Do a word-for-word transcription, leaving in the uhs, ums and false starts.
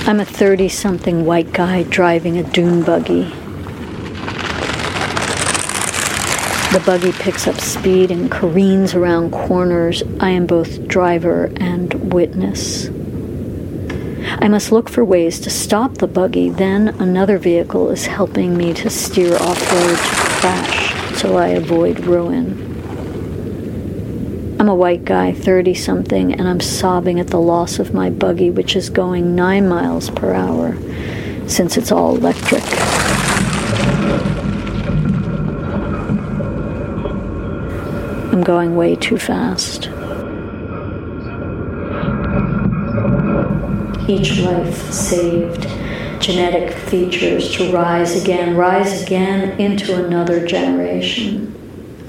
I'm a thirty-something white guy driving a dune buggy. The buggy picks up speed and careens around corners. I am both driver and witness. I must look for ways to stop the buggy. Then another vehicle is helping me to steer off-road to crash so I avoid ruin. I'm a white guy, thirty-something, and I'm sobbing at the loss of my buggy, which is going nine miles per hour, since it's all electric. I'm going way too fast. Each life saved, genetic features to rise again, rise again into another generation.